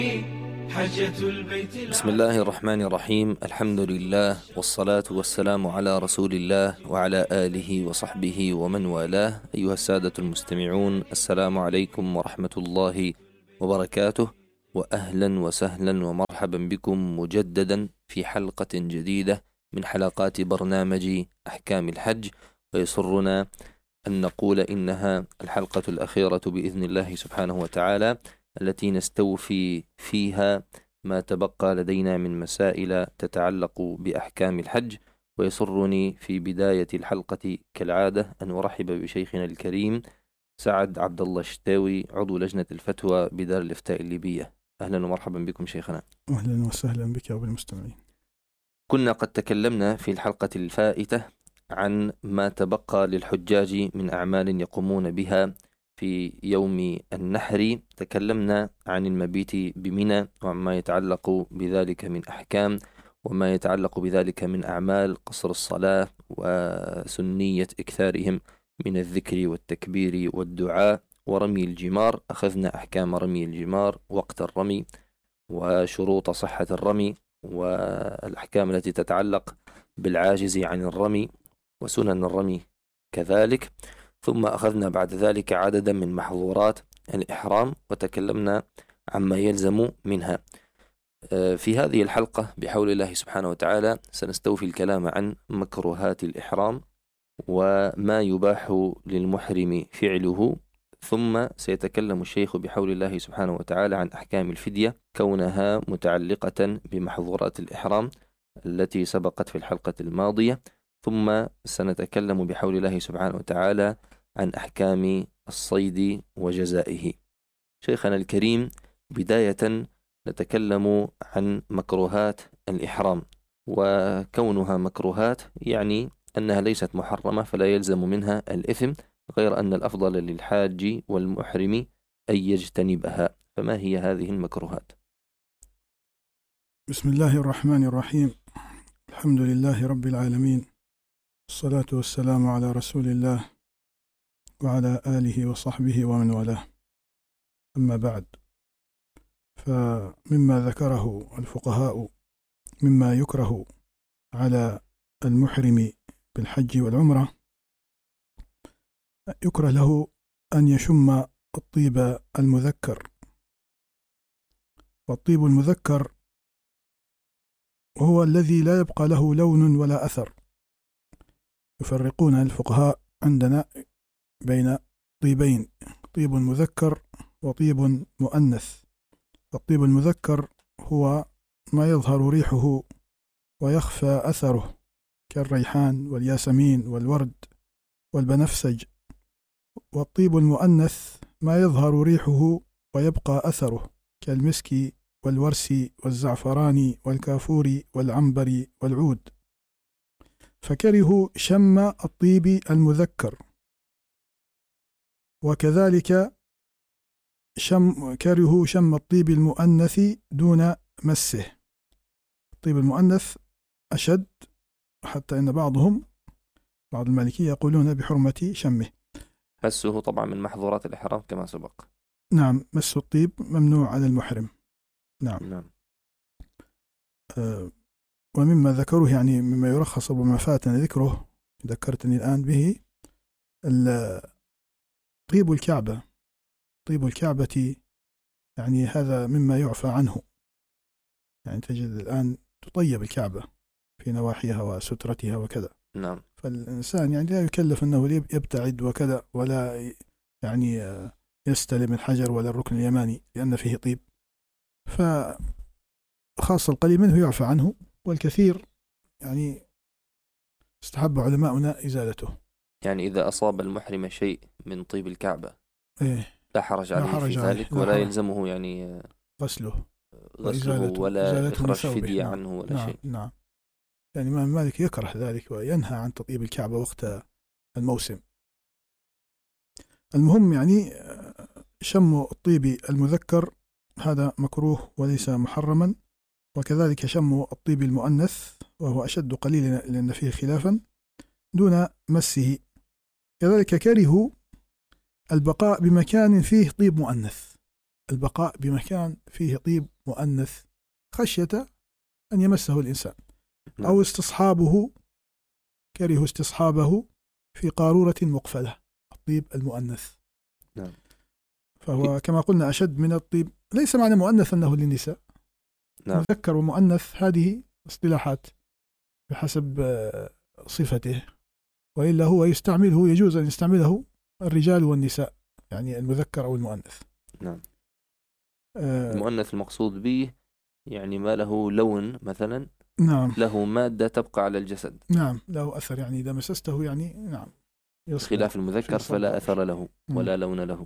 بسم الله الرحمن الرحيم. الحمد لله والصلاة والسلام على رسول الله وعلى آله وصحبه ومن والاه. أيها السادة المستمعون، السلام عليكم ورحمة الله وبركاته، وأهلا وسهلا ومرحبا بكم مجددا في حلقة جديدة من حلقات برنامج أحكام الحج. ويسرنا أن نقول إنها الحلقة الأخيرة بإذن الله سبحانه وتعالى، التي نستوفي فيها ما تبقى لدينا من مسائل تتعلق بأحكام الحج. ويسرني في بداية الحلقة كالعادة أن أرحب بشيخنا الكريم سعد عبد الله الشتاوي، عضو لجنة الفتوى بدار الإفتاء الليبية. أهلا ومرحبا بكم شيخنا. أهلا وسهلا بك وبالمستمعين. كنا قد تكلمنا في الحلقة الفائتة عن ما تبقى للحجاج من أعمال يقومون بها في يوم النحر. تكلمنا عن المبيت بمنى وما يتعلق بذلك من أحكام، وما يتعلق بذلك من أعمال قصر الصلاة وسنية إكثارهم من الذكر والتكبير والدعاء ورمي الجمار. أخذنا أحكام رمي الجمار، وقت الرمي، وشروط صحة الرمي، والأحكام التي تتعلق بالعاجز عن الرمي، وسنن الرمي كذلك. ثم أخذنا بعد ذلك عددا من محظورات الإحرام وتكلمنا عما يلزم منها. في هذه الحلقة بحول الله سبحانه وتعالى سنستوفي الكلام عن مكروهات الإحرام وما يباح للمحرم فعله، ثم سيتكلم الشيخ بحول الله سبحانه وتعالى عن أحكام الفدية كونها متعلقة بمحظورات الإحرام التي سبقت في الحلقة الماضية. ثم سنتكلم بحول الله سبحانه وتعالى عن أحكام الصيد وجزائه. شيخنا الكريم، بداية نتكلم عن مكروهات الإحرام، وكونها مكروهات يعني أنها ليست محرمة فلا يلزم منها الإثم، غير أن الأفضل للحاج والمحرم أن يجتنبها. فما هي هذه المكروهات؟ بسم الله الرحمن الرحيم. الحمد لله رب العالمين، الصلاة والسلام على رسول الله وعلى آله وصحبه ومن والاه. أما بعد، فمما ذكره الفقهاء مما يكره على المحرم بالحج والعمرة، يكره له أن يشم الطيب المذكر. والطيب المذكر هو الذي لا يبقى له لون ولا أثر. يفرقون الفقهاء عندنا بين طيبين: طيب مذكر وطيب مؤنث. الطيب المذكر هو ما يظهر ريحه ويخفى أثره كالريحان والياسمين والورد والبنفسج. والطيب المؤنث ما يظهر ريحه ويبقى أثره كالمسك والورس والزعفران والكافور والعنبر والعود. فكرهوا شم الطيب المذكر، وكذلك كرهوا شم الطيب المؤنث دون مسه. الطيب المؤنث أشد، حتى إن بعض المالكية يقولون بحرمة شمه. مسه طبعا من محظورات الإحرام كما سبق. نعم، مس الطيب ممنوع على المحرم. نعم. ومما ذكروه، يعني مما يرخص وما فاتنا ذكره، ذكرتني الآن به، طيب الكعبة. طيب الكعبة يعني هذا مما يعفى عنه. يعني تجد الآن تطيب الكعبة في نواحيها وسترتها وكذا. نعم. فالإنسان يعني لا يكلف أنه يبتعد وكذا، ولا يعني يستلم الحجر ولا الركن اليماني لأن فيه طيب. فخاص القليل منه يعفى عنه، والكثير يعني استحب علماؤنا إزالته. يعني إذا أصاب المحرم شيء من طيب الكعبة لا حرج عليه في ذلك، ولا يلزمه يعني غسله ولا إخراج فدية عنه ولا شيء. نعم. يعني الإمام مالك يكره ذلك وينهى عن تطيب الكعبة وقت الموسم. المهم يعني شم الطيب المذكر هذا مكروه وليس محرما، وكذلك شم الطيب المؤنث وهو أشد قليلا لأن فيه خلافا دون مسه. كذلك كرهوا البقاء بمكان فيه طيب مؤنث، البقاء بمكان فيه طيب مؤنث خشية أن يمسه الإنسان، أو استصحابه، كره استصحابه في قارورة مقفلة، الطيب المؤنث. نعم. فهو كما قلنا أشد من الطيب. ليس معنى مؤنث أنه للنساء. نعم. مذكر ومؤنث هذه اصطلاحات بحسب صفته، وإلا هو يستعمله، يجوز أن يستعمله الرجال والنساء، يعني المذكر أو المؤنث. نعم. المؤنث المقصود به يعني ما له لون مثلا، نعم، له مادة تبقى على الجسد، نعم، له أثر، يعني إذا مسسته يعني نعم، خلاف المذكر فلا أثر له ولا لون له.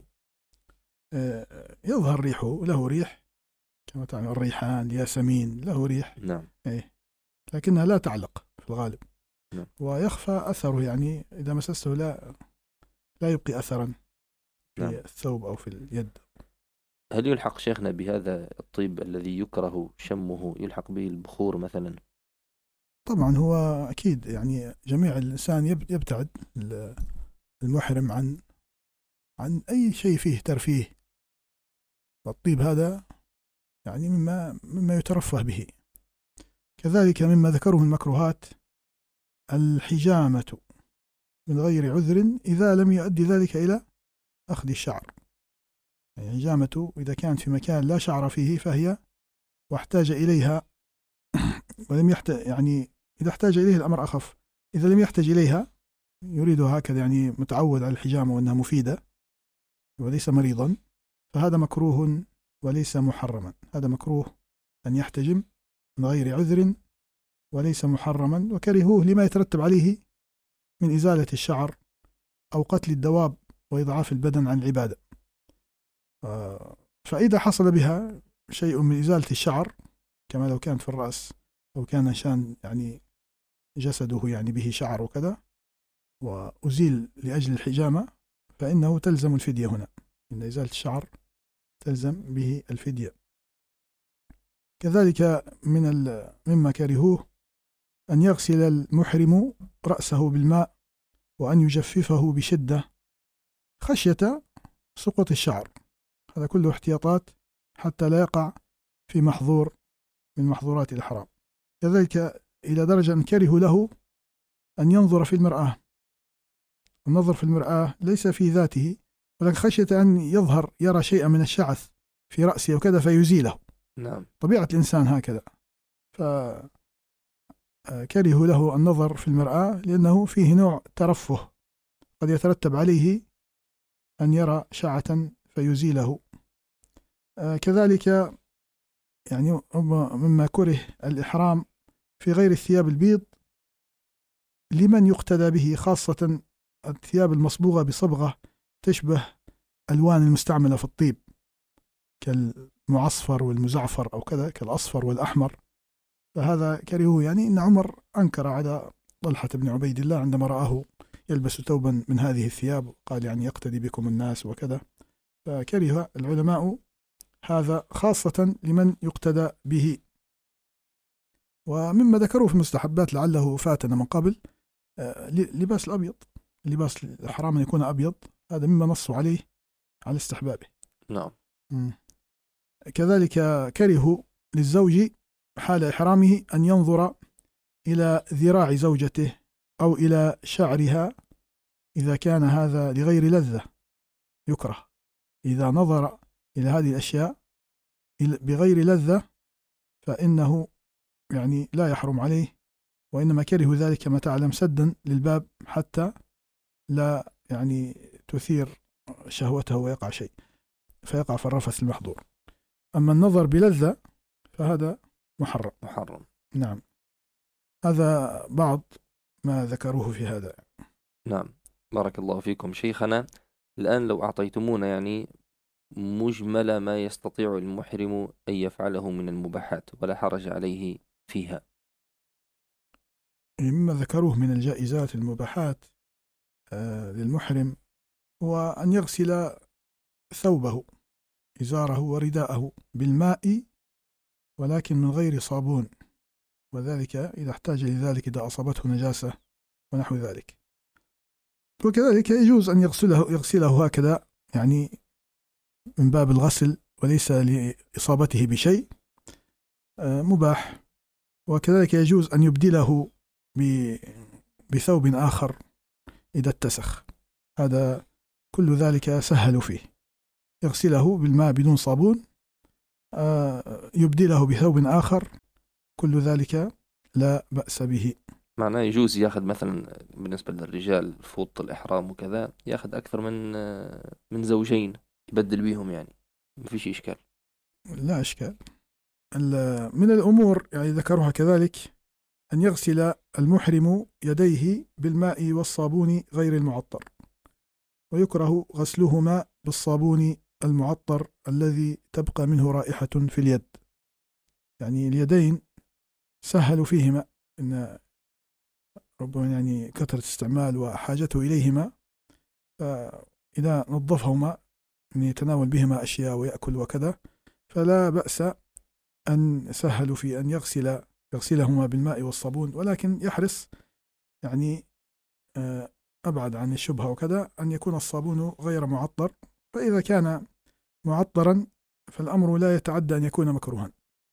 يظهر ريحه، له ريح كما تعلم، الريحان، الياسمين له ريح. نعم. لكنها لا تعلق في الغالب. نعم. ويخفى أثره، يعني إذا مسسته لا يبقي أثرا في نعم. الثوب أو في اليد. هل يلحق شيخنا بهذا الطيب الذي يكره شمه، يلحق به البخور مثلا؟ طبعا هو أكيد، يعني جميع الإنسان يبتعد المحرم عن أي شيء فيه ترفيه، والطيب هذا يعني مما يترفه به. كذلك مما ذكره المكروهات الحجامة من غير عذر إذا لم يؤدي ذلك إلى أخذ الشعر. يعني الحجامة إذا كانت في مكان لا شعر فيه فهي واحتاج إليها ولم يحتاج، يعني إذا احتاج إليه الأمر أخف. إذا لم يحتاج إليها يريدها هكذا، يعني متعود على الحجامة وأنها مفيدة وليس مريضا، فهذا مكروه وليس محرما. هذا مكروه أن يحتجم من غير عذر وليس محرما، وكرهوه لما يترتب عليه من إزالة الشعر أو قتل الدواب وإضعاف البدن عن العبادة. فإذا حصل بها شيء من إزالة الشعر، كما لو كانت في الرأس أو كان إنسان يعني جسده يعني به شعر وكذا، وأزيل لأجل الحجامة، فإنه تلزم الفدية هنا، إن إزالة الشعر تلزم به الفدية. كذلك مما كرهوه أن يغسل المحرم رأسه بالماء وأن يجففه بشدة خشية سقوط الشعر. هذا كله احتياطات حتى لا يقع في محظور من محظورات الإحرام. كذلك إلى درجة أن كره له أن ينظر في المرآة. النظر في المرآة ليس في ذاته، ولكن خشية أن يرى شيئا من الشعث في رأسه وكذا فيزيله. نعم. طبيعة الإنسان هكذا. فكره له النظر في المرآة لأنه فيه نوع ترفه قد يترتب عليه أن يرى شعثا فيزيله. كذلك يعني مما كره الإحرام في غير الثياب البيض لمن يقتدى به، خاصة الثياب المصبوغة بصبغة تشبه ألوان المستعملة في الطيب كالمعصفر والمزعفر أو كذا، كالأصفر والأحمر. فهذا كرهوه، يعني إن عمر أنكر على طلحة بن عبيد الله عندما رآه يلبس ثوبا من هذه الثياب، قال يعني يقتدي بكم الناس وكذا. فكره العلماء هذا خاصة لمن يقتدى به. ومما ذكروه في المستحبات لعله فاتنا من قبل لباس الأبيض، لباس الإحرام أن يكون أبيض، هذا مما نصوا عليه على استحبابه. نعم. كذلك كرهوا للزوج حال إحرامه أن ينظر إلى ذراع زوجته أو إلى شعرها إذا كان هذا لغير لذة، يكره. إذا نظر إلى هذه الأشياء بغير لذة فإنه يعني لا يحرم عليه، وإنما كره ذلك كما تعلم سدا للباب حتى لا يعني تثير شهوته ويقع شيء فيقع في الرفث المحظور. أما النظر بلذة فهذا محرم. نعم. هذا بعض ما ذكروه في هذا. نعم. بارك الله فيكم شيخنا. الآن لو أعطيتمونا يعني مجمل ما يستطيع المحرم أن يفعله من المباحات ولا حرج عليه فيها. مما ذكروه من الجائزات المباحات للمحرم هو أن يغسل ثوبه، إزاره ورداءه بالماء ولكن من غير صابون، وذلك إذا احتاج لذلك، إذا أصابته نجاسة ونحو ذلك. وكذلك يجوز أن يغسله هكذا يعني من باب الغسل وليس لإصابته بشيء مباح. وكذلك يجوز أن يبدله بثوب آخر إذا اتسخ، هذا كل ذلك سهل فيه. يغسله بالماء بدون صابون، يبدله بثوب آخر، كل ذلك لا بأس به. معناه يجوز ياخذ مثلا بالنسبة للرجال فوط الإحرام وكذا، ياخذ أكثر من زوجين يبدل بيهم، يعني ما فيش إشكال. لا إشكال. من الأمور يعني ذكروها كذلك أن يغسل المحرم يديه بالماء والصابون غير المعطر، ويكره غسلهما بالصابون المعطر الذي تبقى منه رائحة في اليد. يعني اليدين سهل فيهما، إن ربما يعني كثرة استعمال وحاجته إليهما، فإذا نظفهما أن يتناول بهما أشياء ويأكل وكذا، فلا بأس أن سهل في أن يغسلهما بالماء والصابون، ولكن يحرص يعني أبعد عن الشبهة وكذا أن يكون الصابون غير معطر، فإذا كان معطرا فالأمر لا يتعدى أن يكون مكروها.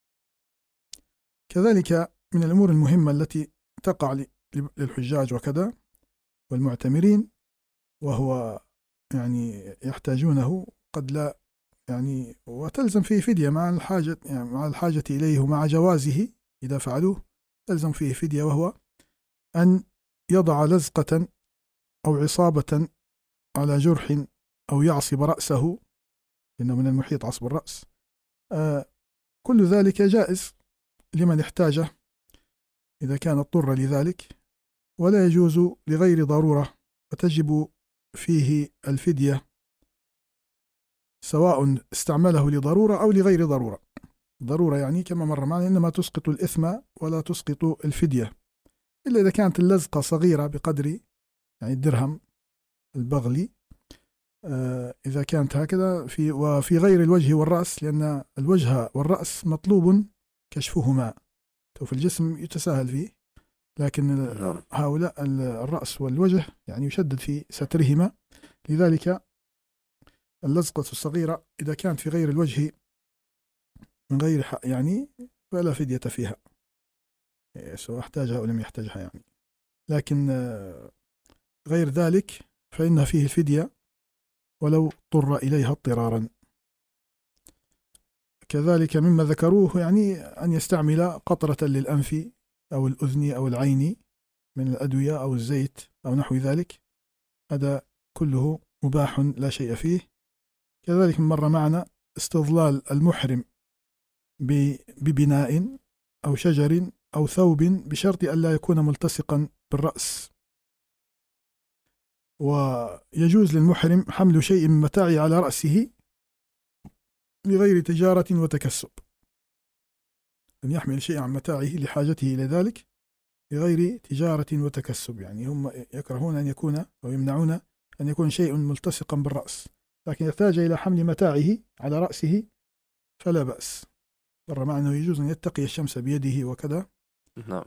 كذلك من الأمور المهمة التي تقع للحجاج وكذا والمعتمرين، وهو يعني يحتاجونه قد لا يعني، وتلزم فيه فدية مع الحاجة، يعني مع الحاجة إليه ومع جوازه إذا فعلوه تلزم فيه فدية، وهو أن يضع لزقة أو عصابة على جرح أو يعصب رأسه، لأنه من المحيط عصب الرأس. كل ذلك جائز لمن احتاجه إذا كان اضطر لذلك، ولا يجوز لغير ضرورة، وتجب فيه الفدية سواء استعمله لضرورة أو لغير ضرورة. ضرورة يعني كما مر معنا إنما تسقط الإثم ولا تسقط الفدية، إلا إذا كانت اللزقة صغيرة بقدر يعني الدرهم البغلي، إذا كانت هكذا وفي غير الوجه والرأس، لأن الوجه والرأس مطلوب كشفهما، في الجسم يتساهل فيه، لكن هؤلاء الرأس والوجه يعني يشدد في سترهما، لذلك اللزقة الصغيرة إذا كانت في غير الوجه من غير يعني فلا فدية فيها، سواء احتاجها أو لم يحتاجها يعني. لكن غير ذلك فإن فيه الفدية ولو اضطر إليها اضطرارا. كذلك مما ذكروه يعني أن يستعمل قطرة للأنف أو الأذن أو العين من الأدوية أو الزيت أو نحو ذلك، هذا كله مباح لا شيء فيه. كذلك مر معنا استظلال المحرم ببناء أو شجر أو ثوب بشرط أن لا يكون ملتصقا بالرأس. ويجوز للمحرم حمل شيء من متاعه على رأسه لغير تجارة وتكسب، أن يحمل شيء عن متاعه لحاجته إلى ذلك لغير تجارة وتكسب، يعني هم يكرهون أن يكون أو يمنعون أن يكون شيء ملتصقا بالرأس، لكن يحتاج إلى حمل متاعه على رأسه فلا بأس. مر معنا يجوز أن يتقي الشمس بيده وكذا. نعم.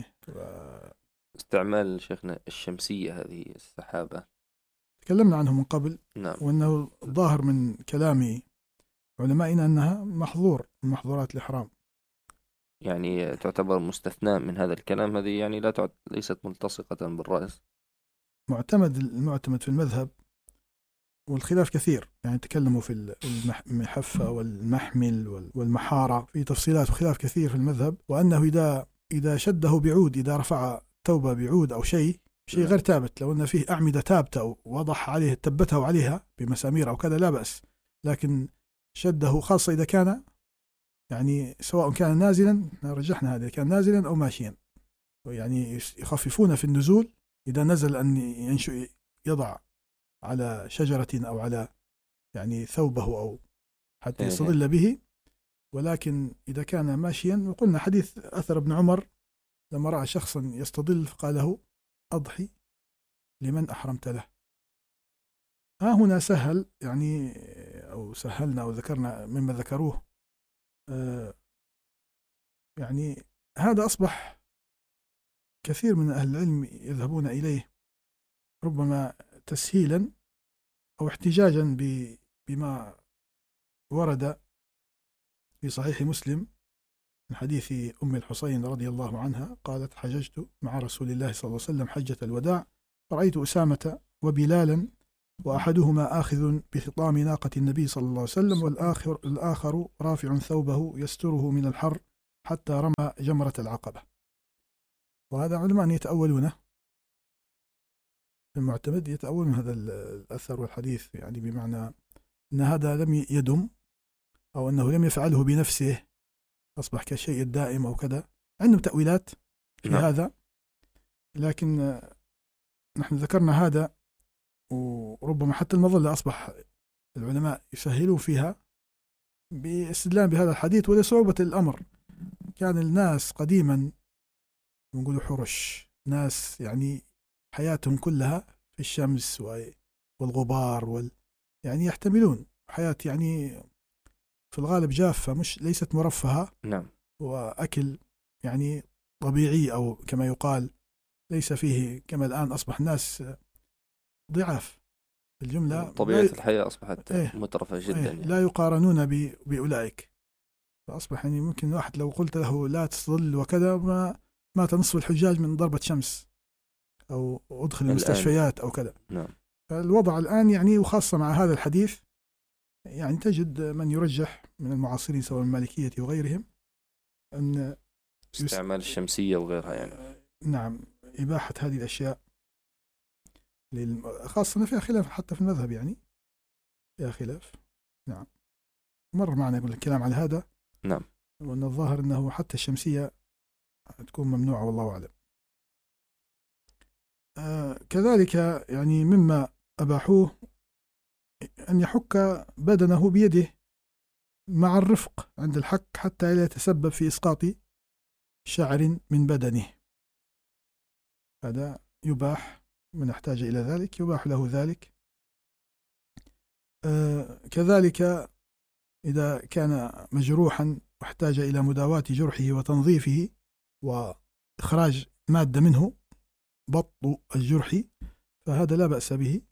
استعمال شيخنا الشمسية، هذه السحابة تكلمنا عنه من قبل. نعم. وأنه ظاهر من كلام علمائنا أنها محظور من محظورات الإحرام، يعني تعتبر مستثناء من هذا الكلام، هذه يعني ليست ملتصقة بالرأس. المعتمد في المذهب، والخلاف كثير، يعني تكلموا في المحفة والمحمل والمحارة في تفصيلات وخلاف كثير في المذهب، وأنه إذا شده بعود، إذا رفع توبة بعود أو شيء غير ثابت، لو أن فيه أعمدة ثابتة ووضع عليه تبته عليها بمسامير أو كذا لا بأس، لكن شده خاصة إذا كان يعني سواء كان نازلا، رجحنا هذا كان نازلا أو ماشيا، يعني يخففون في النزول إذا نزل أن يضع على شجرة أو على يعني ثوبه أو حتى يستظل به، ولكن إذا كان ماشيا، وقلنا حديث أثر ابن عمر لما رأى شخصا يستظل فقال له أضحي لمن أحرمت له. هنا سهل يعني، أو سهلنا أو ذكرنا مما ذكروه، يعني هذا أصبح كثير من أهل العلم يذهبون إليه، ربما تسهيلا أو احتجاجا بما ورد في صحيح مسلم من حديث أم الحسين رضي الله عنها قالت: حججت مع رسول الله صلى الله عليه وسلم حجة الوداع، فرأيت أسامة وبلالا وأحدهما آخذ بخطام ناقة النبي صلى الله عليه وسلم، والآخر رافع ثوبه يستره من الحر حتى رمى جمرة العقبة. وهذا علماء يتأولونه، المعتمد يتأولون هذا الأثر والحديث، يعني بمعنى أن هذا لم يدم، أو أنه لم يفعله بنفسه أصبح كالشيء الدائم أو كذا. عندهم تأويلات في هذا، لكن نحن ذكرنا هذا، وربما حتى المظلة أصبح العلماء يسهلون فيها باستدلال بهذا الحديث ولصعوبة الأمر. كان الناس قديما نقول حرش، ناس يعني حياتهم كلها في الشمس والغبار يعني يحتملون حياة يعني في الغالب جافة، مش ليست مرفهة. نعم. وأكل يعني طبيعي، أو كما يقال ليس فيه كما الآن أصبح الناس ضعاف الجملة. طبيعة الحياة أصبحت مترفة جدا. يعني لا يقارنون بأولئك. فأصبح يعني ممكن واحد لو قلت له لا تصل وكذا مات نصف الحجاج من ضربة شمس، أو أدخل المستشفيات أو كذا. نعم. فالوضع الآن يعني، وخاصة مع هذا الحديث، يعني تجد من يرجح من المعاصرين سواء المالكية وغيرهم أن استعمال الشمسية وغيرها يعني. نعم، إباحة هذه الأشياء، خاصة فيها خلاف حتى في المذهب، يعني فيها خلاف. نعم، مر معنا يقول الكلام على هذا. نعم. وأن الظاهر أنه حتى الشمسية تكون ممنوعة والله أعلم. كذلك يعني مما أباحوه أن يحك بدنه بيده مع الرفق عند الحك حتى لا يتسبب في إسقاط شعر من بدنه. هذا يباح، من احتاج إلى ذلك يباح له ذلك. كذلك إذا كان مجروحا واحتاج إلى مداواة جرحه وتنظيفه وإخراج مادة منه، بط الجرح، فهذا لا بأس به.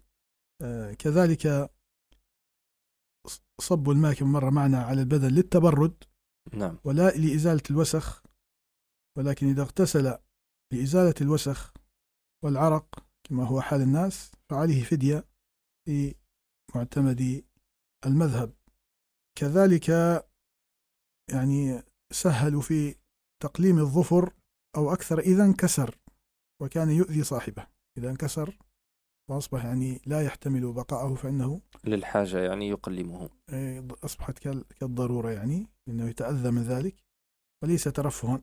كذلك صب الماء كما مر معنا على البدن للتبرد، نعم، ولا لإزالة الوسخ، ولكن إذا اغتسل لإزالة الوسخ والعرق كما هو حال الناس فعليه فدية في معتمد المذهب. كذلك يعني سهلوا في تقليم الظفر أو أكثر إذا انكسر وكان يؤذي صاحبه. إذا انكسر وأصبح يعني لا يحتمل بقاءه فإنه للحاجة يعني يقلمه، أصبحت كالضرورة، يعني لأنه يتأذى من ذلك وليس ترفها.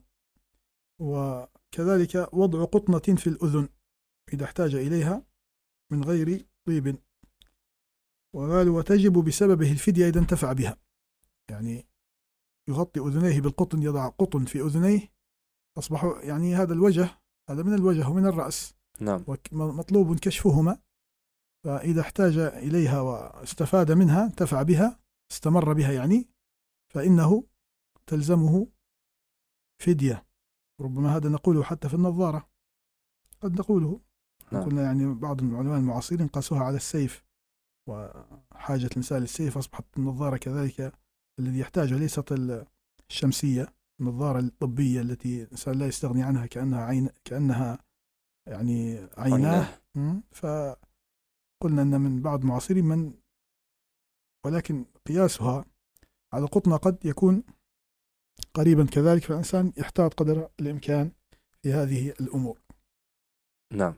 وكذلك وضع قطنة في الأذن إذا احتاج إليها من غير طيب. وقالوا وتجب بسببه الفدية إذا انتفع بها، يعني يغطي أذنيه بالقطن، يضع قطن في أذنيه، أصبحوا يعني هذا الوجه، هذا من الوجه ومن الرأس، نعم، مطلوب كشفهما، فإذا احتاج إليها واستفاد منها انتفع بها استمر بها يعني، فإنه تلزمه فدية. ربما هذا نقوله حتى في النظارة، قد نقوله. نعم. قلنا يعني بعض العلماء المعاصرين قاسوها على السيف، وحاجة الإنسان للسيف أصبحت النظارة كذلك الذي يحتاجها، ليست الشمسية، النظارة الطبية التي الإنسان لا يستغني عنها كأنها يعني عيناه. فقلنا أن من بعض المعاصرين من، ولكن قياسها على القطنة قد يكون قريبا كذلك، فالإنسان يحتاط قدر الإمكان في هذه الأمور. نعم،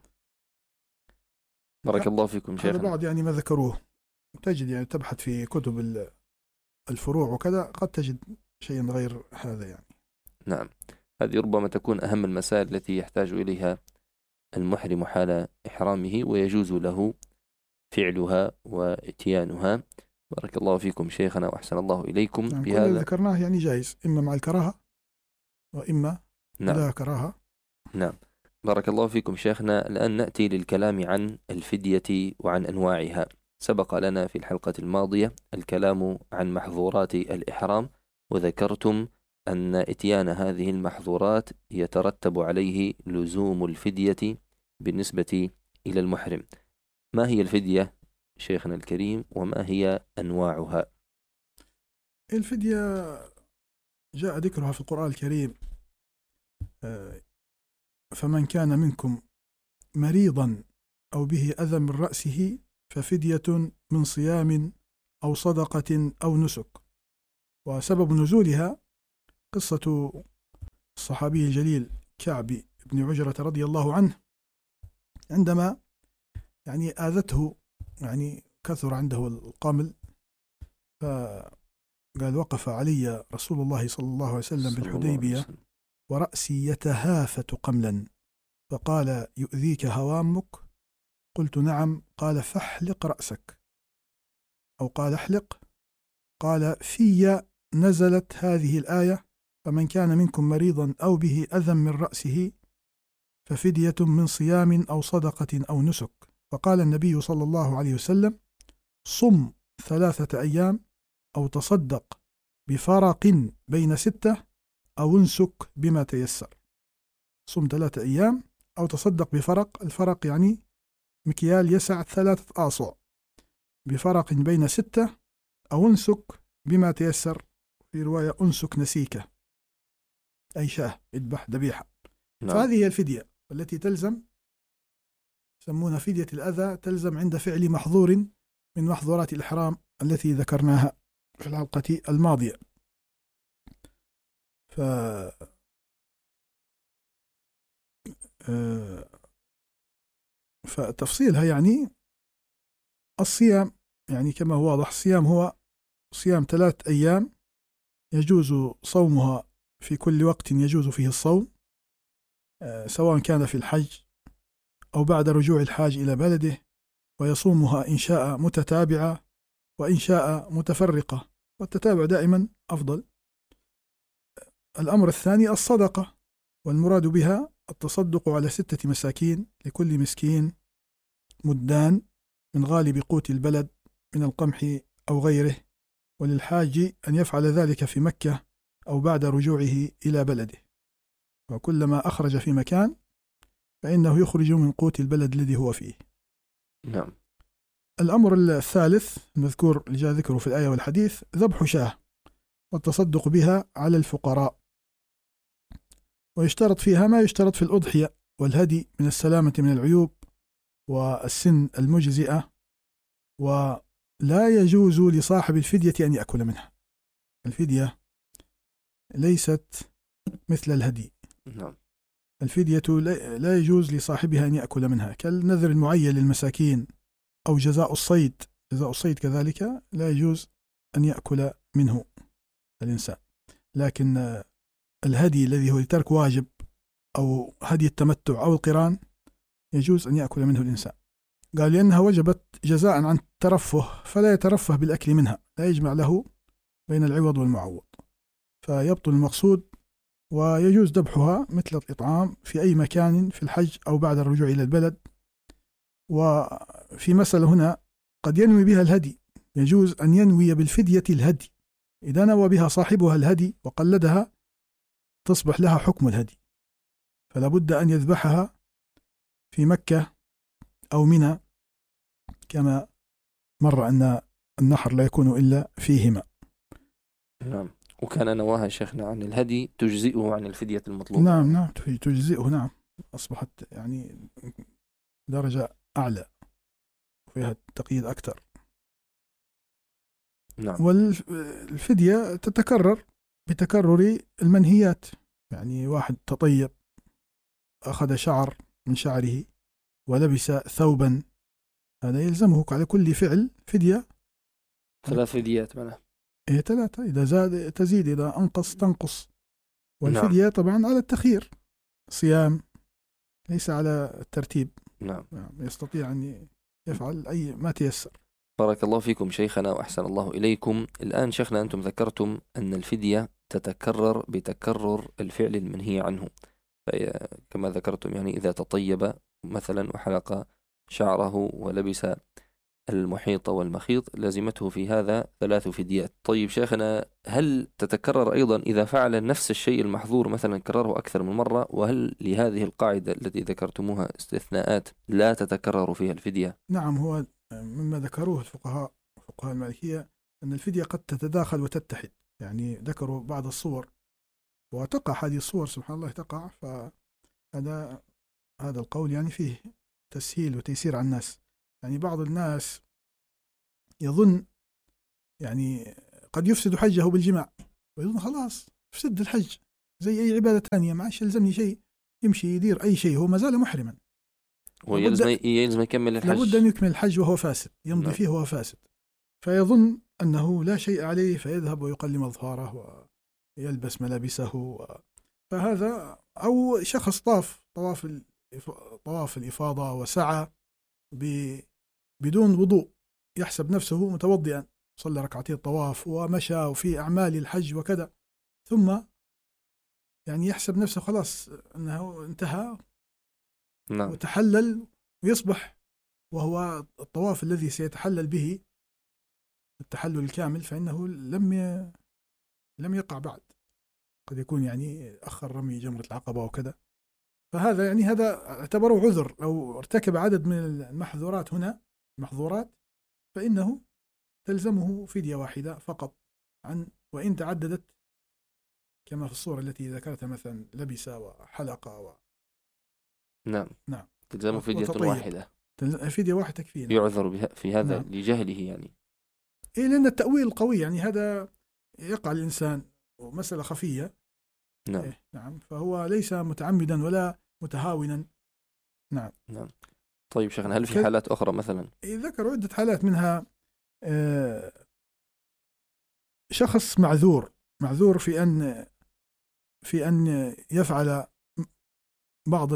بارك الله فيكم شيخنا. هذا بعض يعني ما ذكروه، تجد يعني تبحث في كتب الفروع وكذا قد تجد شيء غير هذا يعني. نعم، هذه ربما تكون أهم المسائل التي يحتاج إليها المحرم حال إحرامه ويجوز له فعلها وإتيانها. بارك الله فيكم شيخنا وأحسن الله إليكم. نعم، بهذا كل ذكرناه يعني جائز، إما مع الكراهة وإما بلا كراهة. نعم، بارك الله فيكم شيخنا. الآن نأتي للكلام عن الفدية وعن أنواعها. سبق لنا في الحلقة الماضية الكلام عن محظورات الإحرام، وذكرتم أن إتيان هذه المحظورات يترتب عليه لزوم الفدية بالنسبة إلى المحرم. ما هي الفدية شيخنا الكريم، وما هي أنواعها؟ الفدية جاء ذكرها في القرآن الكريم، فمن كان منكم مريضا أو به أذى من رأسه ففدية من صيام أو صدقة أو نسك. وسبب نزولها قصة الصحابي الجليل كعب بن عجرة رضي الله عنه، عندما يعني آذته، يعني كثر عنده القمل، فقال وقف علي رسول الله صلى الله عليه وسلم بالحديبية ورأسي يتهافت قملا، فقال يؤذيك هوامك؟ قلت نعم. قال فاحلق رأسك، أو قال احلق. قال في نزلت هذه الآية فمن كان منكم مريضا أو به أذى من رأسه ففدية من صيام أو صدقة أو نسك. فقال النبي صلى الله عليه وسلم صم 3 أيام أو تصدق بفرق بين 6 أو انسك بما تيسر. صم 3 أيام أو تصدق بفرق، الفرق يعني مكيال يسع 3 آصع، بفرق بين 6 أو انسك بما تيسر، في رواية انسك نسيكة، أي شاه اذبح ذبيحة. فهذه هي الفدية التي تلزم، يسمونها فدية الأذى، تلزم عند فعل محظور من محظورات الإحرام التي ذكرناها في الحلقة الماضية. فتفصيلها يعني الصيام، يعني كما هو واضح، الصيام هو صيام 3 أيام يجوز صومها في كل وقت يجوز فيه الصوم، سواء كان في الحج أو بعد رجوع الحاج إلى بلده، ويصومها إن شاء متتابعة وإن شاء متفرقة، والتتابع دائما أفضل. الأمر الثاني الصدقة، والمراد بها التصدق على 6 مساكين، لكل مسكين مدان من غالب قوت البلد من القمح أو غيره، وللحاج أن يفعل ذلك في مكة أو بعد رجوعه إلى بلده، وكلما أخرج في مكان فإنه يخرج من قوت البلد الذي هو فيه. نعم. الأمر الثالث المذكور اللي جاء ذكره في الآية والحديث ذبح شاة والتصدق بها على الفقراء، ويشترط فيها ما يشترط في الأضحية والهدي من السلامة من العيوب والسن المجزئة، ولا يجوز لصاحب الفدية أن يأكل منها. الفدية ليست مثل الهدي. نعم. الفدية لا يجوز لصاحبها أن يأكل منها، كالنذر المعين للمساكين أو جزاء الصيد. جزاء الصيد كذلك لا يجوز أن يأكل منه الإنسان، لكن الهدي الذي هو لترك واجب أو هدي التمتع أو القران يجوز أن يأكل منه الإنسان. قال لأنها وجبت جزاء عن الترفه، فلا يترفه بالأكل منها، لا يجمع له بين العوض والمعوض، فيبطل المقصود. ويجوز ذبحها مثل الإطعام في أي مكان في الحج أو بعد الرجوع إلى البلد. وفي مسألة هنا قد ينوي بها الهدي، يجوز أن ينوي بالفدية الهدي، إذا نوى بها صاحبها الهدي وقلدها تصبح لها حكم الهدي، فلا بد أن يذبحها في مكة أو منى، كما مر أن النحر لا يكون إلا فيهما. نعم. وكان نواها شيخنا عن الهدي تجزئه عن الفدية المطلوبة. نعم نعم تجزئه، نعم، أصبحت يعني درجة أعلى وفيها تقييد أكثر. نعم. والفدية تتكرر بتكرر المنهيات، يعني واحد تطيب، أخذ شعر من شعره، ولبس ثوبا، هذا يلزمه على كل فعل فدية. 3 فديات منها. 3، إذا زاد تزيد، إذا أنقص تنقص. والفدية نعم. طبعا على التخيير، صيام ليس على الترتيب. نعم. يستطيع أن يفعل أي ما تيسر. بارك الله فيكم شيخنا وأحسن الله إليكم. الآن شيخنا أنتم ذكرتم أن الفدية تتكرر بتكرر الفعل المنهي عنه، كما ذكرتم يعني إذا تطيب مثلا وحلق شعره ولبس المحيط والمخيط لازمته في هذا 3 فديات. طيب شيخنا، هل تتكرر أيضا إذا فعل نفس الشيء المحظور مثلا كرره أكثر من مرة؟ وهل لهذه القاعدة التي ذكرتموها استثناءات لا تتكرر فيها الفدية؟ نعم، هو مما ذكروه الفقهاء المالكية أن الفدية قد تتداخل وتتحد، يعني ذكروا بعض الصور وتقع هذه الصور سبحان الله تقع. هذا القول يعني فيه تسهيل وتيسير على الناس. يعني بعض الناس يظن يعني قد يفسد حجه بالجماع، ويظن خلاص فسد الحج زي أي عبادة ثانية، ما عادش يلزمني شيء، يمشي يدير أي شيء، هو ما زال محرما، ويلزم يكمل الحج، لابد أن يكمل الحج وهو فاسد، يمضي نعم. فيه وهو فاسد، فيظن أنه لا شيء عليه، فيذهب ويقلم أظفاره ويلبس ملابسه فهذا. أو شخص طواف الإفاضة وسعى بدون وضوء، يحسب نفسه متوضئا، صلى ركعتين الطواف ومشى وفي أعمال الحج وكذا، ثم يعني يحسب نفسه خلاص أنه انتهى، نعم. وتحلل ويصبح، وهو الطواف الذي سيتحلل به التحلل الكامل، فإنه لم يقع بعد، قد يكون يعني أخر رمي جمرة العقبة وكذا. فهذا يعني هذا اعتبره عذر، لو ارتكب عدد من المحظورات هنا فإنه تلزمه فدية واحدة فقط، وإن تعددت كما في الصورة التي ذكرتها، مثلا لبس وحلق نعم. تلزمه فدية واحدة، فدية واحدة تكفي. يعذر بها في هذا، نعم. لجهله يعني. إيه، لأن التأويل قوي، يعني هذا يقع الإنسان ومسألة خفية. نعم. إيه، نعم، فهو ليس متعمدا ولا متهاونا. نعم. طيب شيخنا، هل في حالات أخرى مثلا؟ ذكروا عدة حالات، منها شخص معذور في أن يفعل بعض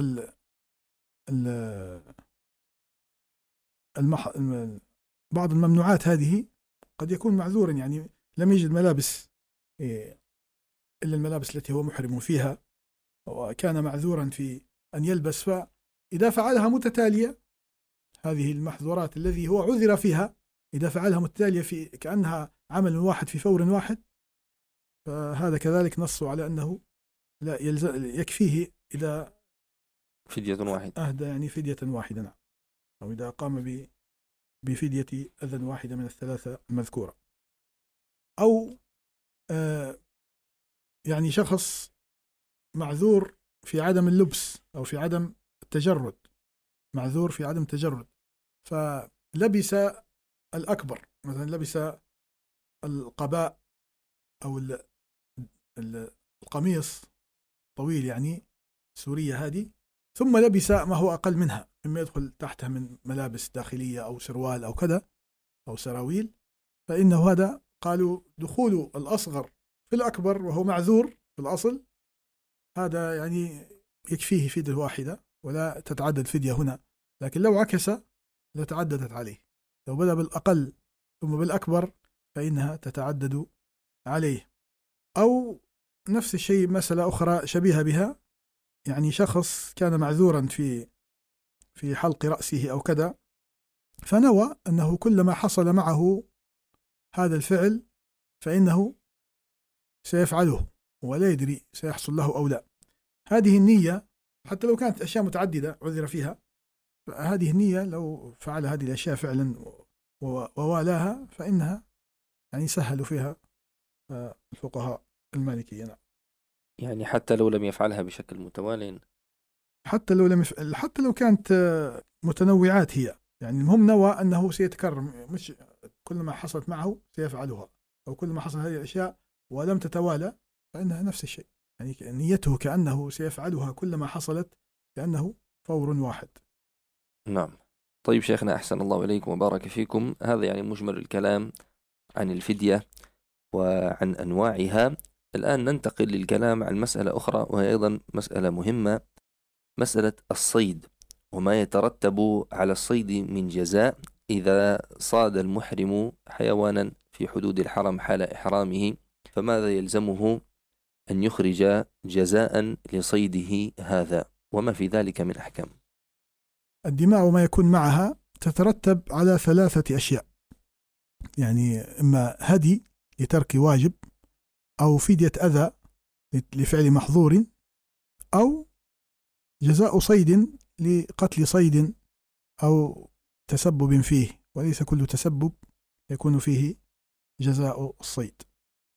بعض الممنوعات هذه، قد يكون معذورا، يعني لم يجد ملابس إلا الملابس التي هو محرم فيها، وكان معذورا في أن يلبس، فإذا فعلها متتالية، هذه المحظورات الذي هو عذر فيها، إذا فعلها متتالية في كأنها عمل واحد في فور واحد، فهذا كذلك نص على أنه لا يكفيه إذا فدية واحدة، أهدى يعني فدية واحدة، نعم، أو إذا قام بفدية أذن واحدة من الثلاثة المذكورة. أو يعني شخص معذور في عدم اللبس أو في عدم التجرد، معذور في عدم التجرد، فلبس الأكبر، مثلا لبس القباء أو القميص طويل، يعني سورية هذه، ثم لبس ما هو أقل منها مما يدخل تحتها من ملابس داخلية أو سروال أو كذا أو سراويل، فإنه هذا قالوا دخول الأصغر في الأكبر وهو معذور في الأصل، هذا يعني يكفيه فدية واحدة ولا تتعدد فدية هنا. لكن لو عكس لتعددت عليه، لو بدأ بالأقل ثم بالأكبر فإنها تتعدد عليه. أو نفس الشيء مسألة أخرى شبيهة بها، يعني شخص كان معذورا في حلق رأسه أو كذا، فنوى أنه كلما حصل معه هذا الفعل فإنه سيفعله ولا يدري سيحصل له أو لا. هذه النية حتى لو كانت أشياء متعددة عذر فيها، هذه النية لو فعل هذه الأشياء فعلا ووالاها فإنها يعني سهلوا فيها الفقهاء المالكية. يعني حتى لو لم يفعلها بشكل متوالي، حتى لو كانت متنوعات هي، يعني المهم نوى أنه سيتكرر، مش كل ما حصلت معه سيفعلها، أو كل ما حصل هذه الأشياء ولم تتوالى فإنها نفس الشيء، يعني نيته كأنه سيفعلها كلما حصلت، كأنه فور واحد. نعم. طيب شيخنا، أحسن الله إليكم وبارك فيكم. هذا يعني مجمل الكلام عن الفدية وعن أنواعها. الآن ننتقل للكلام عن مسألة أخرى، وهي أيضا مسألة مهمة، مسألة الصيد وما يترتب على الصيد من جزاء إذا صاد المحرم حيوانا في حدود الحرم حال إحرامه، فماذا يلزمه أن يخرج جزاء لصيده هذا، وما في ذلك من أحكام؟ الدماء وما يكون معها تترتب على 3 أشياء، يعني إما هدي لترك واجب، أو فدية أذى لفعل محظور، أو جزاء صيد لقتل صيد أو تسبب فيه، وليس كل تسبب يكون فيه جزاء الصيد.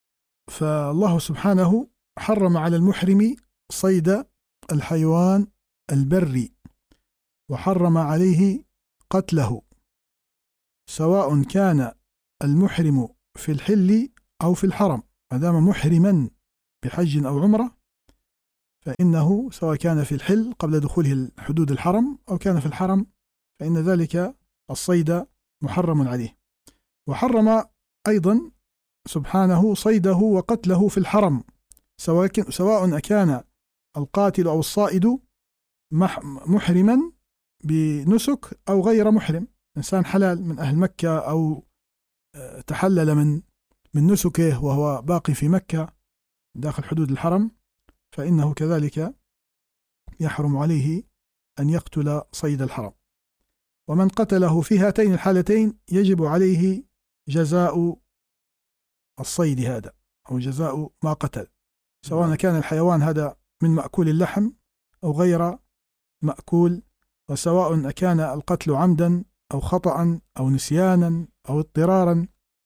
فالله سبحانه حرم على المحرم صيد الحيوان البري، وحرم عليه قتله، سواء كان المحرم في الحل أو في الحرم. ما دام محرما بحج أو عمرة فإنه سواء كان في الحل قبل دخوله حدود الحرم أو كان في الحرم فإن ذلك الصيد محرم عليه. وحرم أيضا سبحانه صيده وقتله في الحرم، سواء كان القاتل أو الصائد محرما بنسك أو غير محرم، إنسان حلال من أهل مكة أو تحلل من نسكه وهو باقي في مكة داخل حدود الحرم، فإنه كذلك يحرم عليه أن يقتل صيد الحرم. ومن قتله في هاتين الحالتين يجب عليه جزاء الصيد هذا أو جزاء ما قتل، سواء كان الحيوان هذا من مأكول اللحم أو غير مأكول، وسواء كان القتل عمدا أو خطأ أو نسيانا أو اضطرارا.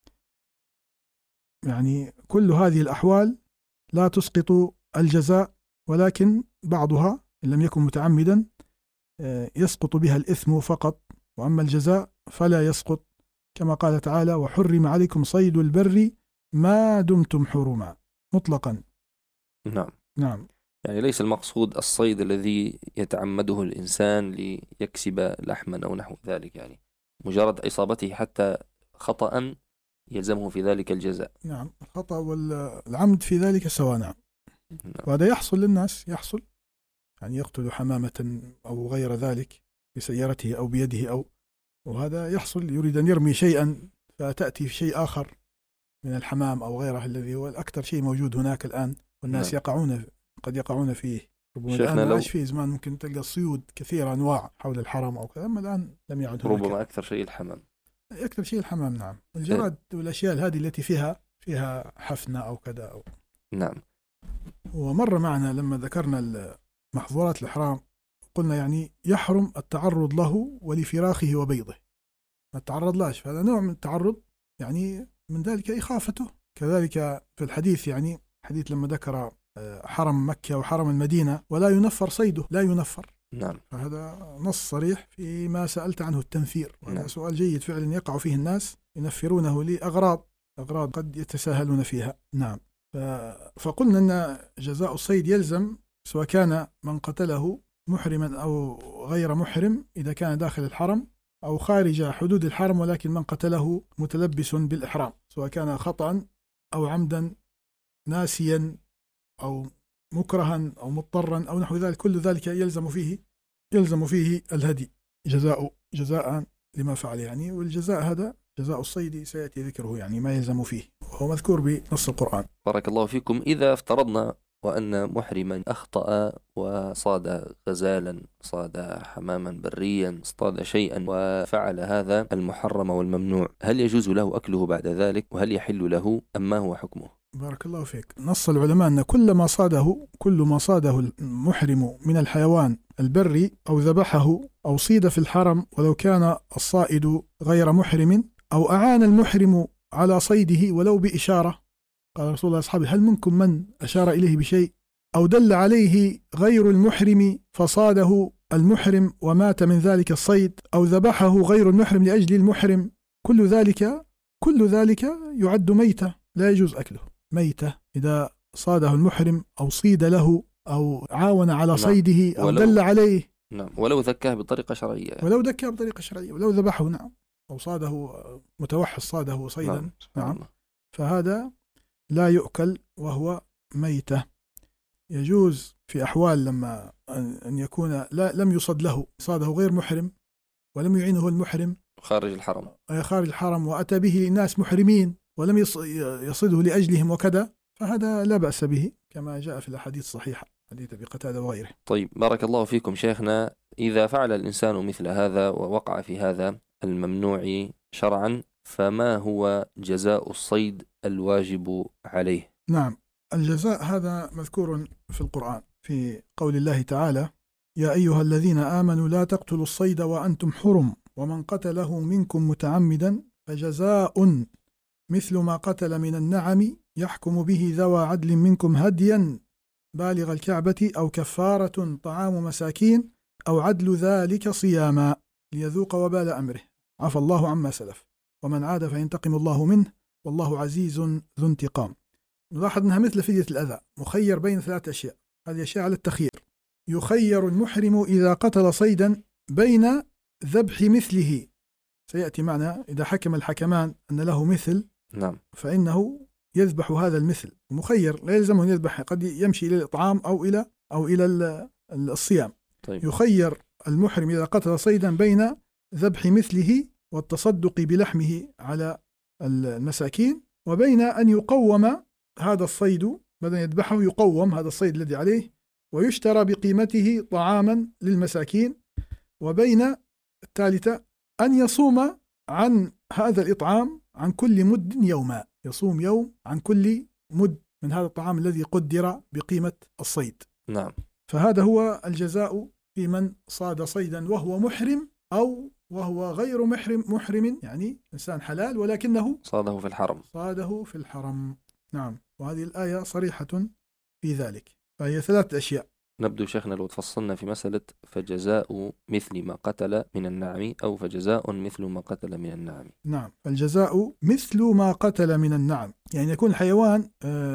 يعني كل هذه الأحوال لا تسقط الجزاء، ولكن بعضها إن لم يكن متعمدا يسقط بها الإثم فقط، وأما الجزاء فلا يسقط، كما قال تعالى: وحرم عليكم صيد البر ما دمتم حرما مطلقا. نعم. يعني ليس المقصود الصيد الذي يتعمده الإنسان ليكسب لحما أو نحو ذلك، يعني مجرد إصابته حتى خطأ يلزمه في ذلك الجزاء. نعم، الخطأ والعمد في ذلك سواء. نعم. وهذا يحصل للناس، يحصل يعني يقتل حمامة أو غير ذلك بسيارته أو بيده وهذا يحصل، يريد أن يرمي شيئا فتأتي في شيء آخر من الحمام أو غيره الذي هو الأكثر شيء موجود هناك الآن، والناس قد يقعون فيه. الآن عاش فيه زمان ممكن تلقى الصيود كثيرة أنواع حول الحرم أو كذا، أما الآن لم يعد هناك. ربما أكثر شيء الحمام. نعم، الجراد والأشياء هذه التي فيها حفنة أو كذا نعم. ومر معنا لما ذكرنا محظورات الإحرام قلنا يعني يحرم التعرض له ولفراخه وبيضه، ما التعرض لاش، فهذا نوع من التعرض، يعني من ذلك إخافته. كذلك في الحديث، يعني حديث لما ذكر حرم مكة وحرم المدينة ولا ينفر صيده، لا ينفر. نعم. فهذا نص صريح فيما سألت عنه التنفير، وهذا نعم. سؤال جيد فعلا يقع فيه الناس، ينفرونه لأغراض قد يتساهلون فيها. نعم. فقلنا أن جزاء الصيد يلزم سواء كان من قتله محرما أو غير محرم إذا كان داخل الحرم، أو خارج حدود الحرم ولكن من قتله متلبس بالإحرام، سواء كان خطأ أو عمدا، ناسيا أو مكرها أو مضطرا أو نحو ذلك، كل ذلك يلزم فيه الهدي جزاء لما فعل يعني. والجزاء هذا جزاء الصيد سيأتي ذكره، يعني ما يلزم فيه، وهو مذكور بنص القرآن. بارك الله فيكم. إذا افترضنا وأن محرما أخطأ وصاد غزالا، صاد حماما بريا، اصطاد شيئا وفعل هذا المحرم والممنوع، هل يجوز له أكله بعد ذلك، وهل يحل له أم ما هو حكمه؟ بارك الله فيك. نص العلماء أن كل ما صاده المحرم من الحيوان البري أو ذبحه أو صيد في الحرم، ولو كان الصائد غير محرم، أو أعان المحرم على صيده ولو بإشارة، قال رسول الله أصحابه: هل منكم من أشار إليه بشيء، أو دل عليه غير المحرم فصاده المحرم ومات من ذلك الصيد، أو ذبحه غير المحرم لأجل المحرم، كل ذلك يعد ميتة، لا يجوز أكله. ميتة إذا صاده المحرم أو صيد له أو عاون على صيده أو دل عليه. نعم. ولو ذكاه بطريقة شرعية، ولو ذبحه. نعم. أو صاده متوحش، صاده صيدا. نعم. فهذا لا يؤكل وهو ميتة. يجوز في أحوال لما أن يكون لم يصد له، صاده غير محرم ولم يعينه المحرم خارج الحرم وأتى به ناس محرمين ولم يصده لأجلهم وكذا، فهذا لا بأس به كما جاء في الأحاديث الصحيحة، حديث أبي قتادة وغيره. طيب، بارك الله فيكم شيخنا. إذا فعل الإنسان مثل هذا ووقع في هذا الممنوع شرعا، فما هو جزاء الصيد الواجب عليه؟ نعم، الجزاء هذا مذكور في القرآن في قول الله تعالى: يا أيها الذين آمنوا لا تقتلوا الصيد وأنتم حرم، ومن قتله منكم متعمدا فجزاء مثل ما قتل من النعم يحكم به ذوى عدل منكم هديا بالغ الكعبة أو كفارة طعام مساكين أو عدل ذلك صياما ليذوق وبال أمره عفى الله عما سلف ومن عاد فينتقم الله منه والله عزيز ذو انتقام. نلاحظ أنها مثل فدية الأذى، مخير بين 3 أشياء، هذه أشياء على التخيير. يخير المحرم إذا قتل صيدا بين ذبح مثله، سيأتي معنا إذا حكم الحكمان أن له مثل نعم فإنه يذبح هذا المثل، مخير لا يلزمه يذبح، قد يمشي إلى الإطعام أو إلى الصيام. طيب. يخير المحرم إذا قتل صيدا بين ذبح مثله والتصدق بلحمه على المساكين وبين أن يقوم هذا الصيد، بدل يذبحه يقوم هذا الصيد الذي عليه ويشترى بقيمته طعاما للمساكين، وبين الثالثة أن يصوم عن هذا الإطعام عن كل مد يوما، يصوم يوم عن كل مد من هذا الطعام الذي قدر بقيمة الصيد. نعم. فهذا هو الجزاء في من صاد صيدا وهو محرم أو وهو غير محرم، يعني إنسان حلال ولكنه صاده في الحرم. نعم، وهذه الآية صريحة في ذلك. فهي 3 أشياء. نبدو شيخنا لو تفصلنا في مسألة فجزاء مثل ما قتل من النعم أو فجزاء مثل ما قتل من النعم. نعم، فالجزاء مثل ما قتل من النعم، يعني يكون الحيوان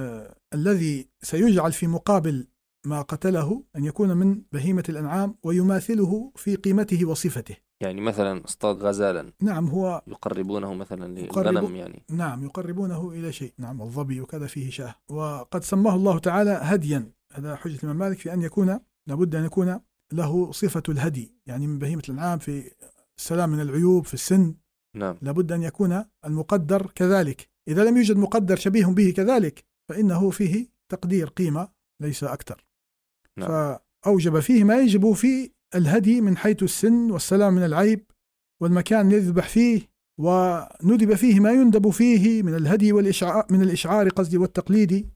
الذي سيجعل في مقابل ما قتله أن يكون من بهيمة الأنعام ويماثله في قيمته وصفته. يعني مثلا اصطاد غزالا، نعم، هو يقربونه مثلا للغنم، يعني نعم يقربونه إلى شيء، نعم، الظبي وكذا فيه شاه، وقد سماه الله تعالى هديا. هذا حجة الإمام مالك في أن يكون لابد أن يكون له صفة الهدي، يعني من بهيمة الأنعام في السلام من العيوب في السن. نعم. لابد أن يكون المقدر كذلك، إذا لم يوجد مقدر شبيه به كذلك فإنه فيه تقدير قيمة ليس أكثر. نعم. فأوجب فيه ما يجب في الهدي من حيث السن والسلام من العيب والمكان الذي يذبح فيه، وندب فيه ما يندب فيه من الهدي من الإشعار قصدي والتقليد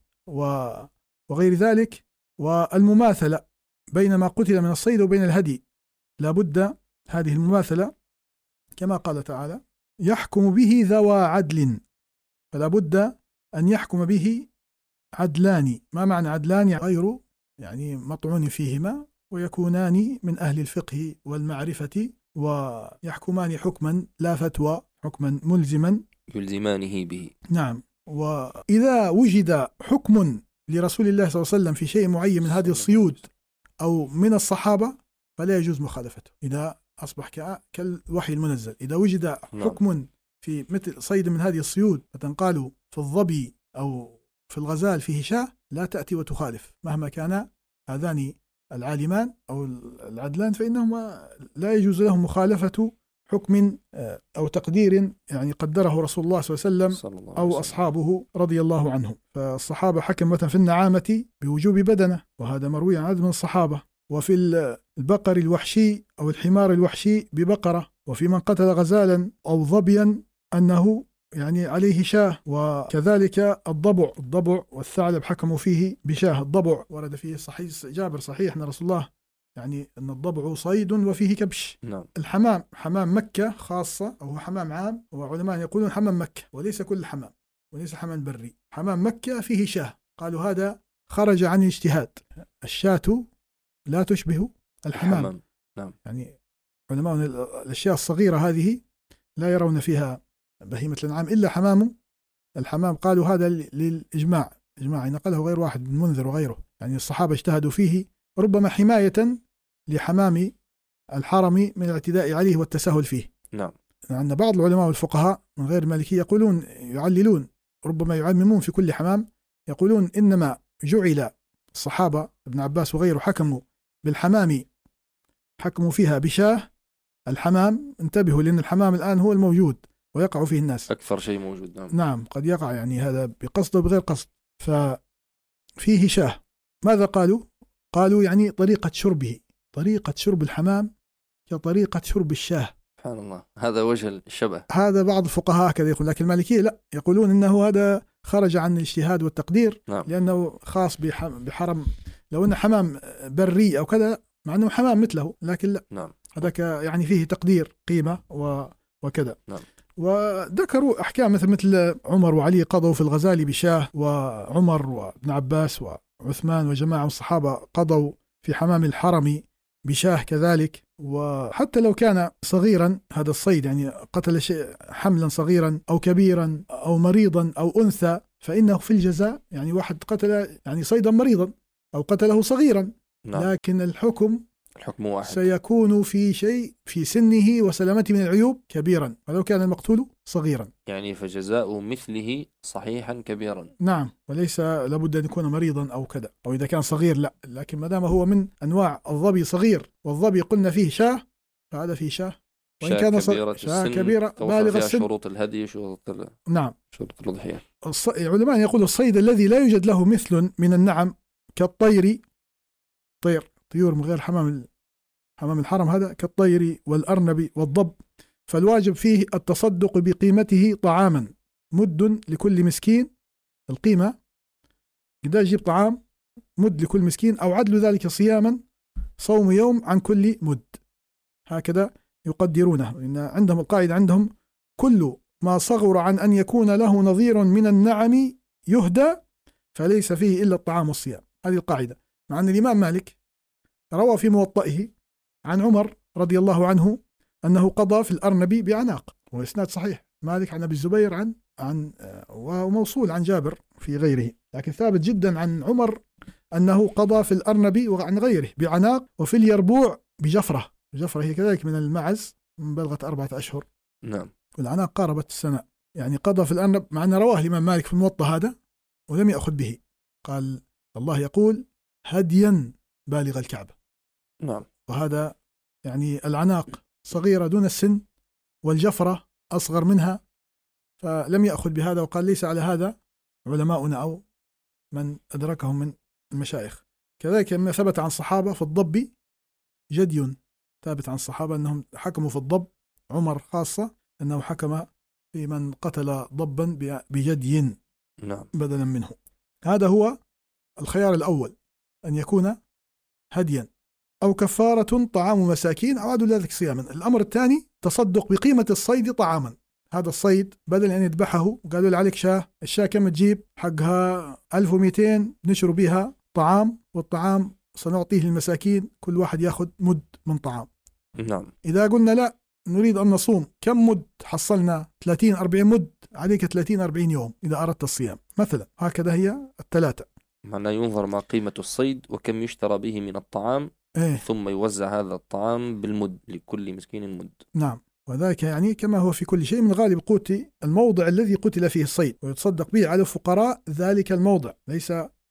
وغير ذلك، والمماثلة بين ما قتل من الصيد وبين الهدي لابد هذه المماثلة كما قال تعالى يحكم به ذوى عدل، فلا بد أن يحكم به عدلان. ما معنى عدلان؟ غير يعني مطعون فيهما، ويكونان من أهل الفقه والمعرفة ويحكمان حكما لا فتوى، حكما ملزما يلزمانه به. نعم. وإذا وجد حكم لرسول الله صلى الله عليه وسلم في شيء معين من هذه الصيود أو من الصحابة فلا يجوز مخالفته، إذا أصبح كالوحي المنزل. إذا وجد حكم في مثل صيد من هذه الصيود فتنقال في الظبي أو في الغزال فيه شاه، لا تأتي وتخالف مهما كان هذان العالمان أو العدلان، فإنهما لا يجوز لهم مخالفة حكم أو تقدير يعني قدره رسول الله صلى الله عليه وسلم أو أصحابه رضي الله عنهم. فالصحابة حكموا في النعامة بوجوب بدنة، وهذا مروي عن عدد من الصحابة، وفي البقر الوحشي أو الحمار الوحشي ببقرة، وفي من قتل غزالا أو ظبيا أنه يعني عليه شاه، وكذلك الضبع والثعلب حكموا فيه بشاه. الضبع ورد فيه صحيح جابر صحيح أن رسول الله يعني أن الضبع صيد وفيه كبش. نعم. الحمام حمام مكة خاصة أو حمام عام، وعلماء يقولون حمام مكة وليس كل حمام وليس حمام بري، حمام مكة فيه شاه، قالوا هذا خرج عن الاجتهاد، الشاة لا تشبه الحمام. نعم. يعني علماء الأشياء الصغيرة هذه لا يرون فيها بهيمة الأنعام إلا الحمام قالوا هذا للإجماع، إجماع نقله غير واحد من منذر وغيره، يعني الصحابة اجتهدوا فيه ربما حماية لحمام الحرم من الاعتداء عليه والتساهل فيه. نعم. عندنا بعض العلماء والفقهاء من غير المالكية يقولون يعللون، ربما يعممون في كل حمام، يقولون إنما جعل الصحابة ابن عباس وغيره حكموا بالحمام، حكموا فيها بشاه. الحمام انتبهوا لأن الحمام الآن هو الموجود ويقع فيه الناس أكثر شيء موجود. نعم قد يقع يعني هذا بقصد وبغير قصد، ففيه شاه. ماذا قالوا يعني طريقة شرب الحمام كطريقة شرب الشاه. سبحان الله، هذا وجه الشبه. هذا بعض الفقهاء كذا يقول، لكن المالكية لا، يقولون إنه هذا خرج عن الاجتهاد والتقدير. نعم. لأنه خاص بحرم، لو أن حمام بري أو كذا مع أنه حمام مثله، لكن لا. نعم. هذاك يعني فيه تقدير قيمة وكذا. نعم. وذكروا أحكام مثل عمر وعلي قضوا في الغزال بشاه، وعمر وابن عباس وعثمان وجماعة من الصحابة قضوا في حمام الحرم بشاه كذلك. وحتى لو كان صغيرا هذا الصيد، يعني قتل شيء حملا صغيرا أو كبيرا أو مريضا أو أنثى، فإنه في الجزاء، يعني واحد قتل يعني صيدا مريضا أو قتله صغيرا، لكن الحكم واحد، سيكون في شيء في سنه وسلامته من العيوب كبيرا ولو كان المقتول صغيرا، يعني فجزاء مثله صحيحا كبيرا. نعم، وليس لابد أن يكون مريضا أو كذا، أو إذا كان صغير لا، لكن ما دام هو من أنواع الظبي صغير، والظبي قلنا فيه شاه، فهذا فيه شاه، وإن كان شاه كبيرة بالغ السن، شروط الهدي، نعم، شروط الأضحية. علماء يقولوا الصيد الذي لا يوجد له مثل من النعم كالطير، طيور من غير حمام الحرم، هذا كالطير والأرنب والضب، فالواجب فيه التصدق بقيمته طعاما، مد لكل مسكين. القيمة إذا يجيب طعام مد لكل مسكين، أو عدل ذلك صياما، صوم يوم عن كل مد، هكذا يقدرونه. إن عندهم القاعدة، عندهم كل ما صغر عن أن يكون له نظير من النعم يهدى فليس فيه إلا الطعام والصيام، هذه القاعدة. مع أن الإمام مالك روى في موطئه عن عمر رضي الله عنه أنه قضى في الأرنب بعناق، وإسناد صحيح، مالك عن أبي الزبير عن وموصول عن جابر في غيره، لكن ثابت جدا عن عمر أنه قضى في الأرنب وعن غيره بعناق، وفي اليربوع بجفرة هي كذلك من المعز من بلغة 4 أشهر، نعم، والعناق قاربت السنة، يعني قضى في الأرنب، مع أن رواه الإمام مالك في الموطأ هذا ولم يأخذ به، قال الله يقول هديا بالغ الكعبة، نعم، وهذا يعني العناق صغيرة دون السن، والجفرة أصغر منها، فلم يأخذ بهذا، وقال ليس على هذا علماؤنا أو من أدركهم من المشايخ. كذلك ما ثبت عن صحابة في الضب جدي، ثابت عن الصحابة أنهم حكموا في الضب، عمر خاصة أنه حكم في من قتل ضبا بجدي، نعم، بدلا منه. هذا هو الخيار الأول، أن يكون هديا أو كفارة طعام مساكين أو عدل ذلك صياما. الأمر الثاني تصدق بقيمة الصيد طعاما، هذا الصيد بدل أن يذبحه وقالوا لي عليك شاه، الشاه كم تجيب؟ حقها 1200 نشر بها طعام، والطعام سنعطيه للمساكين، كل واحد يأخذ مد من طعام. نعم. إذا قلنا لا نريد أن نصوم، كم مد حصلنا؟ 30-40 مد، عليك 30-40 يوم إذا أردت الصيام مثلا، هكذا هي الثلاثة. معناه ينظر ما قيمة الصيد وكم يشترى به من الطعام، ثم يوزع هذا الطعام بالمد لكل مسكين مد. نعم، وذلك يعني كما هو في كل شيء من غالب قوت الموضع الذي قتل فيه الصيد، ويتصدق به على فقراء ذلك الموضع، ليس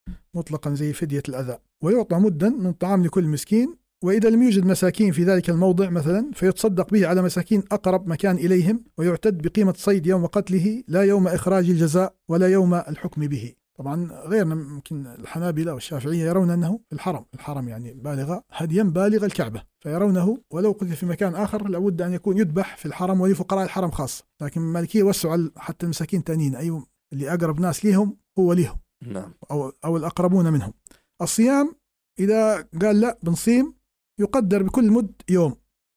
مطلقا زي فدية الأذى، ويعطى مدا من طعام لكل مسكين. وإذا لم يوجد مساكين في ذلك الموضع مثلا، فيتصدق به على مساكين أقرب مكان إليهم، ويعتد بقيمة صيد يوم قتله لا يوم إخراج الجزاء ولا يوم الحكم به. طبعا غيرنا ممكن الحنابلة والشافعية يرون أنه في الحرم يعني هديا بالغ الكعبة، فيرونه ولو قتل في مكان آخر لابد أن يكون يذبح في الحرم ولفقراء الحرم خاصة، لكن المالكية وسعوا حتى المساكين تانيين، أي اللي أقرب ناس ليهم هو ليهم، نعم، أو الأقربون منهم. الصيام إذا قال لا بنصيم، يقدر بكل مد يوم،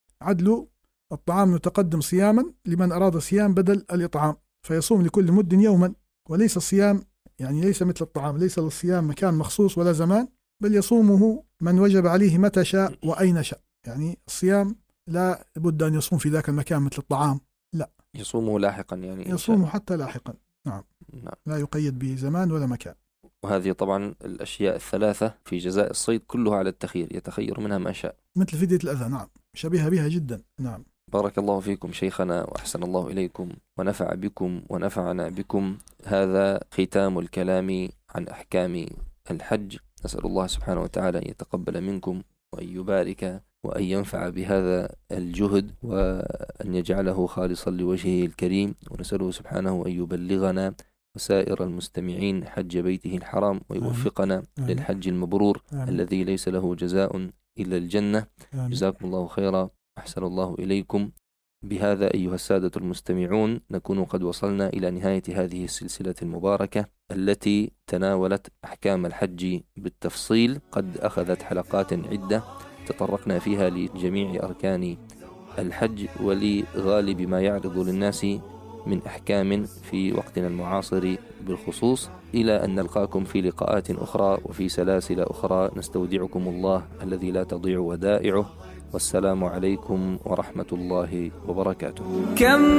عدل الطعام يتقدم صياما لمن أراد صيام بدل الإطعام، فيصوم لكل مد يوما. وليس الصيام يعني ليس مثل الطعام، ليس للصيام مكان مخصوص ولا زمان، بل يصومه من وجب عليه متى شاء وأين شاء. يعني الصيام لا بد أن يصوم في ذاك المكان مثل الطعام، لا، يصومه لاحقا، يعني يصومه حتى لاحقا، نعم، لا يقيد بزمان ولا مكان. وهذه طبعا الأشياء الثلاثة في جزاء الصيد كلها على التخيير، يتخير منها ما شاء، مثل فدية الأذى، نعم، شبيهة بها جدا، نعم. بارك الله فيكم شيخنا وأحسن الله إليكم ونفع بكم ونفعنا بكم. هذا ختام الكلام عن أحكام الحج. نسأل الله سبحانه وتعالى أن يتقبل منكم وأن يبارك وأن ينفع بهذا الجهد وأن يجعله خالصا لوجهه الكريم، ونسأله سبحانه أن يبلغنا وسائر المستمعين حج بيته الحرام، ويوفقنا للحج المبرور الذي ليس له جزاء إلا الجنة. جزاكم الله خيرا، أحسن الله إليكم. بهذا أيها السادة المستمعون نكون قد وصلنا إلى نهاية هذه السلسلة المباركة التي تناولت أحكام الحج بالتفصيل. قد أخذت حلقات عدة تطرقنا فيها لجميع أركان الحج ولغالب ما يعرض للناس من أحكام في وقتنا المعاصر بالخصوص، إلى أن نلقاكم في لقاءات أخرى وفي سلاسل أخرى. نستودعكم الله الذي لا تضيع ودائعه، والسلام عليكم ورحمة الله وبركاته.